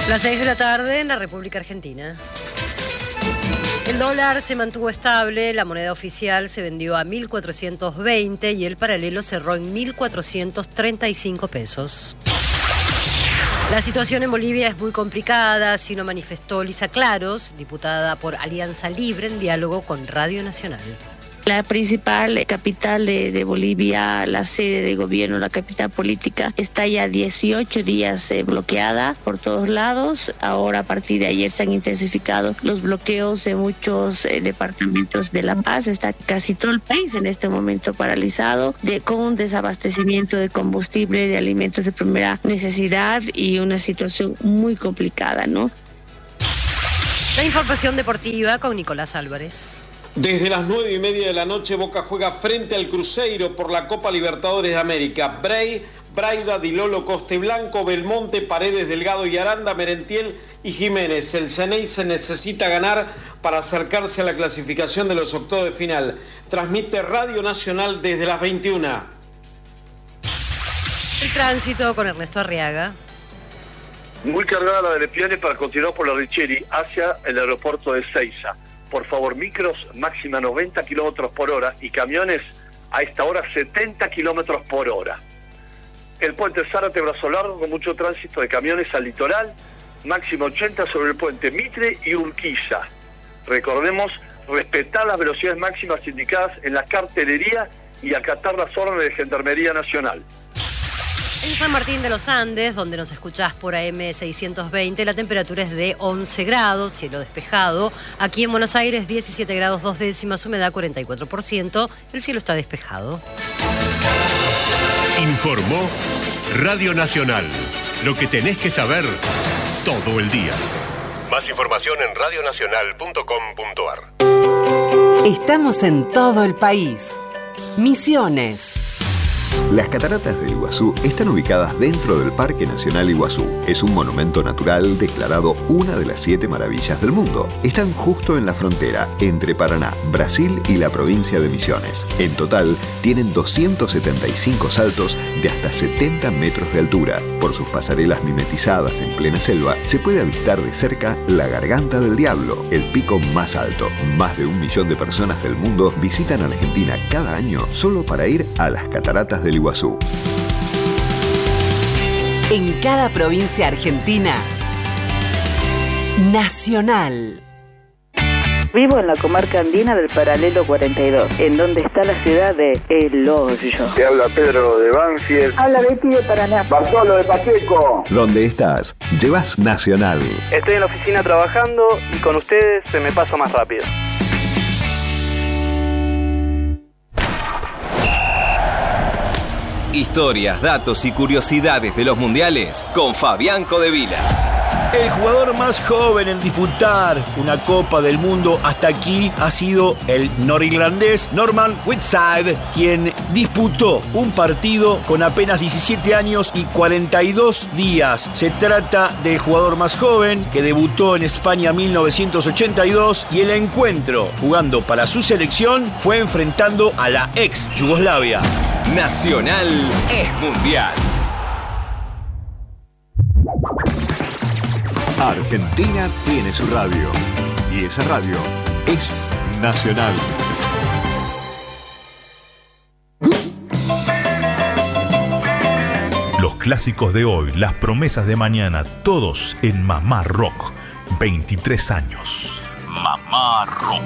Las 6 de la tarde en la República Argentina. El dólar se mantuvo estable, la moneda oficial se vendió a 1.420 y el paralelo cerró en 1.435 pesos. La situación en Bolivia es muy complicada, así lo manifestó Lisa Claros, diputada por Alianza Libre, en diálogo con Radio Nacional. La principal capital de Bolivia, la sede de gobierno, la capital política, está ya 18 días bloqueada por todos lados. Ahora, a partir de ayer, se han intensificado los bloqueos de muchos departamentos de La Paz. Está casi todo el país en este momento paralizado, con un desabastecimiento de combustible, de alimentos de primera necesidad y una situación muy complicada, ¿no? La información deportiva con Nicolás Álvarez. Desde las 9:30 de la noche, Boca juega frente al Cruzeiro por la Copa Libertadores de América. Braida, Di Lolo, Costeblanco, Belmonte, Paredes, Delgado y Aranda, Merentiel y Jiménez. El Ceneice necesita ganar para acercarse a la clasificación de los octavos de final. Transmite Radio Nacional desde las 21. El tránsito con Ernesto Arriaga. Muy cargada la de Lepiane para continuar por la Richeri hacia el aeropuerto de Seiza. Por favor, micros máxima 90 kilómetros por hora y camiones a esta hora 70 kilómetros por hora. El puente Zárate Brazo Largo con mucho tránsito de camiones al litoral, máximo 80 sobre el puente Mitre y Urquiza. Recordemos, respetar las velocidades máximas indicadas en la cartelería y acatar las órdenes de Gendarmería Nacional. En San Martín de los Andes, donde nos escuchás por AM 620, la temperatura es de 11 grados, cielo despejado. Aquí en Buenos Aires, 17 grados 2 décimas, humedad 44%, el cielo está despejado. Informó Radio Nacional. Lo que tenés que saber todo el día. Más información en radionacional.com.ar. Estamos en todo el país. Misiones. Las cataratas del Iguazú están ubicadas dentro del Parque Nacional Iguazú. Es un monumento natural declarado una de las 7 maravillas del mundo. Están justo en la frontera entre Paraná, Brasil y la provincia de Misiones. En total, tienen 275 saltos de hasta 70 metros de altura. Por sus pasarelas mimetizadas en plena selva, se puede avistar de cerca la Garganta del Diablo, el pico más alto. Más de 1 millón de personas del mundo visitan Argentina cada año solo para ir a las cataratas del Iguazú. En cada provincia argentina, Nacional. Vivo en la comarca andina del paralelo 42, en donde está la ciudad de El Hoyo. Te habla Pedro de Banfield. Habla Betty de Paraná. Bartolo de Pacheco. ¿Dónde estás? Llevas Nacional. Estoy en la oficina trabajando y con ustedes se me pasa más rápido. Historias, datos y curiosidades de los mundiales con Fabián Codevila. El jugador más joven en disputar una Copa del Mundo hasta aquí ha sido el norirlandés Norman Whitside, quien disputó un partido con apenas 17 años y 42 días. Se trata del jugador más joven que debutó en España en 1982 y el encuentro, jugando para su selección, fue enfrentando a la ex Yugoslavia. Nacional es mundial. Argentina tiene su radio y esa radio es Nacional. Los clásicos de hoy, las promesas de mañana, todos en Mamá Rock. 23 años. Mamá Rock.